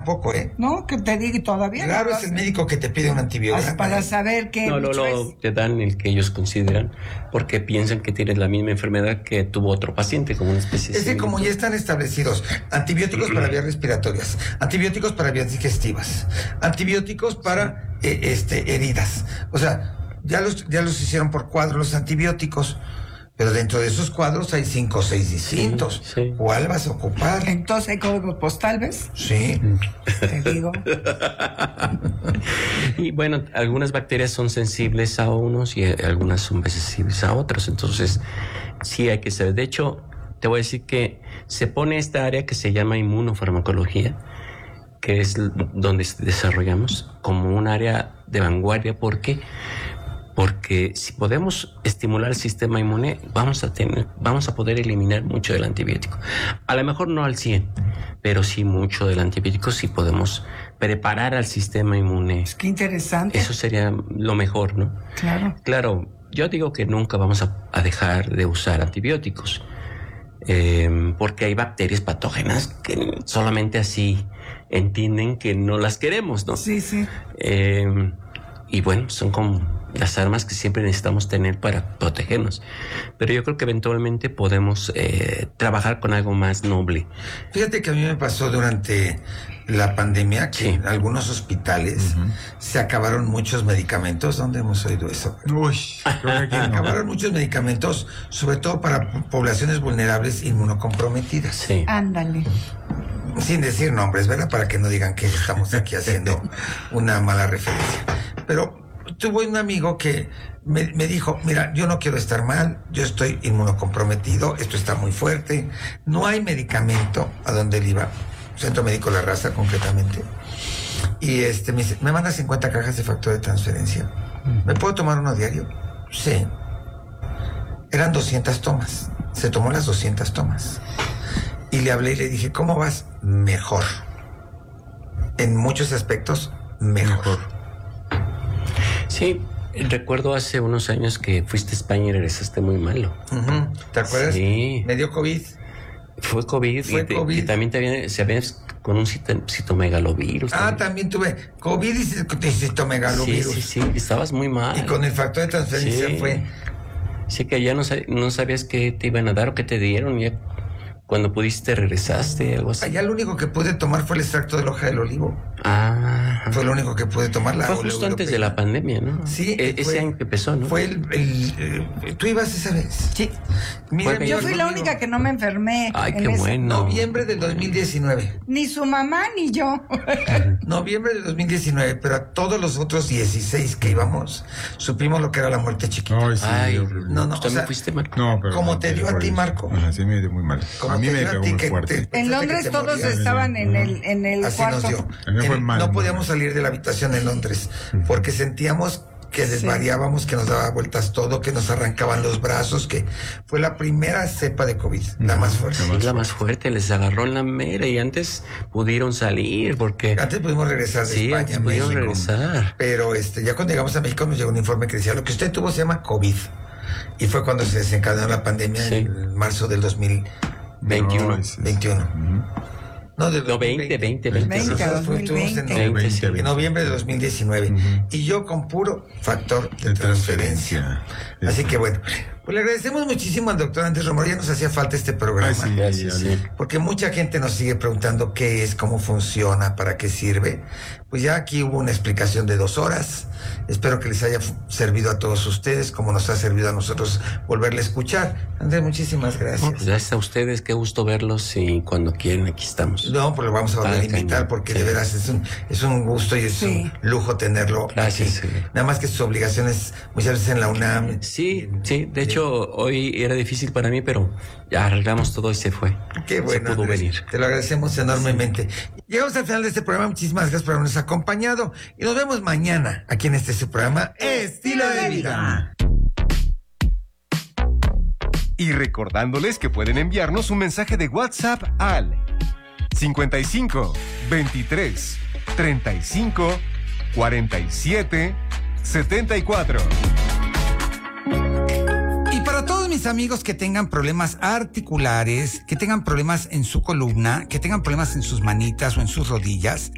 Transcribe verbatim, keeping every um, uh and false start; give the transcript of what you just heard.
tampoco, ¿eh? No, que te diga todavía. Claro, no, es el médico que te pide un antibiótico. Para saber qué. No, no, no, te dan el que ellos consideran porque piensan que tienes la misma enfermedad que tuvo otro paciente, como una especie de... Es que como ya están establecidos, antibióticos para vías respiratorias, antibióticos para vías digestivas, antibióticos para eh, este, heridas. O sea, ya los, ya los hicieron por cuadros los antibióticos. Pero dentro de esos cuadros hay cinco o seis distintos. Sí, sí. ¿Cuál vas a ocupar? Entonces hay códigos postal, ¿ves? Sí. Te digo. Y bueno, algunas bacterias son sensibles a unos y algunas son sensibles a otros. Entonces, sí hay que saber. De hecho, te voy a decir que se pone esta área que se llama inmunofarmacología, que es donde desarrollamos como un área de vanguardia. ¿Por qué? Porque si podemos estimular el sistema inmune, vamos a tener, vamos a poder eliminar mucho del antibiótico. A lo mejor no al cien, pero sí mucho del antibiótico, si podemos preparar al sistema inmune. Es que interesante. Eso sería lo mejor, ¿no? Claro. Claro, yo digo que nunca vamos a, a dejar de usar antibióticos, eh, porque hay bacterias patógenas que solamente así entienden que no las queremos, ¿no? Sí, sí. Eh, y bueno, son como las armas que siempre necesitamos tener para protegernos. Pero yo creo que eventualmente podemos eh, trabajar con algo más noble. Fíjate que a mí me pasó durante la pandemia que Sí. en algunos hospitales uh-huh. se acabaron muchos medicamentos. ¿Dónde hemos oído eso? Uy, creo que Se no. acabaron muchos medicamentos, sobre todo para poblaciones vulnerables inmunocomprometidas. Sí. Ándale. Sin decir nombres, ¿verdad? Para que no digan que estamos aquí haciendo una mala referencia. Pero tuve un amigo que me, me dijo, mira, yo no quiero estar mal, yo estoy inmunocomprometido, esto está muy fuerte, no hay medicamento a donde él iba, Centro Médico La Raza concretamente, y este me dice, me manda cincuenta cajas de factor de transferencia, ¿me puedo tomar uno diario? Sí. Eran doscientas tomas, se tomó las doscientas tomas, y le hablé y le dije, ¿cómo vas? Mejor. En muchos aspectos, mejor. mejor. Sí, recuerdo hace unos años que fuiste a España y regresaste muy malo. Uh-huh. ¿Te acuerdas? Sí. Me dio COVID. Fue COVID. Fue y, te, COVID. y también te había, se había con un cito, citomegalovirus. Ah, también. también tuve COVID y citomegalovirus. Sí, sí, sí, estabas muy mal. Y con el factor de transferencia sí. fue... Sí, que ya no, no sabías qué te iban a dar o qué te dieron. Ya cuando pudiste regresaste, algo así. Allá lo único que pude tomar fue el extracto de la hoja del olivo. Ah. Fue lo único que pude tomar. La fue justo antes de la pandemia, ¿no? Sí. E- ese fue, año que empezó, ¿no? Fue el... el eh, ¿Tú ibas esa vez? Sí. Mira, Yo fui la única que no me enfermé. Ay, en qué ese... bueno. Noviembre del dos mil diecinueve. Ni su mamá ni yo. Noviembre del dos mil diecinueve, pero a todos los otros dieciséis que íbamos, supimos lo que era la muerte chiquita. Ay, sí, Ay, horrible. no, no, ¿Tú o sea, fuiste, Marco? No, pero como no, te dio a ti, Marco. Ajá, sí me dio muy mal. Como A mí te me dio a pegó ti muy que fuerte. te- En pensaste Londres que te todos morías. estaban en el, en el Así cuarto. nos dio. A mí me fue En- mal, no muy podíamos mal. salir de la habitación en Londres porque sentíamos que desvariábamos, que nos daba vueltas todo, que nos arrancaban los brazos, que fue la primera cepa de COVID, la más fuerte. Sí, la más fuerte, les agarró en la mera y antes pudieron salir porque... Antes pudimos regresar de Sí, España antes a pudieron México, regresar. pero este, ya cuando llegamos a México nos llegó un informe que decía, lo que usted tuvo se llama COVID. Y fue cuando se desencadenó la pandemia Sí. en marzo del dos mil veintiuno. Ay, sí, sí. veintiuno. Ujú. No, del No, veinte, veinte, veinte. veinte, Nosotros dos mil estuvimos en, veinte. noviembre, sí. en noviembre de dos mil diecinueve. Ujú. Y yo con puro factor de, De transferencia. transferencia. Así que bueno, pues le agradecemos muchísimo al doctor Andrés Romero. Ya nos hacía falta este programa. Ay, sí, Gracias, ya vi. sí. Porque mucha gente nos sigue preguntando qué es, cómo funciona, para qué sirve. Pues ya aquí hubo una explicación de dos horas. Espero que les haya fu- servido a todos ustedes, como nos ha servido a nosotros volverle a escuchar. Andrés, muchísimas No, pues gracias. gracias a ustedes, qué gusto verlos y cuando quieren aquí estamos. No, pues lo vamos a volver Ah, a invitar cañón. porque Sí. de veras es un, es un gusto y es Sí. un lujo tenerlo Gracias, aquí. sí. Nada más que sus obligaciones muchas veces en la UNAM. Sí, sí, de hecho hoy era difícil para mí, pero ya arreglamos todo y se fue. Qué bueno, Se pudo Andrés. venir. Te lo agradecemos enormemente. Llegamos al final de este programa. Muchísimas gracias por habernos acompañado. Y nos vemos mañana aquí en este su programa Estilo de Vida. Y recordándoles que pueden enviarnos un mensaje de WhatsApp al cincuenta y cinco, veintitrés, treinta y cinco, cuarenta y siete, setenta y cuatro. Y para todos mis amigos que tengan problemas articulares, que tengan problemas en su columna, que tengan problemas en sus manitas o en sus rodillas,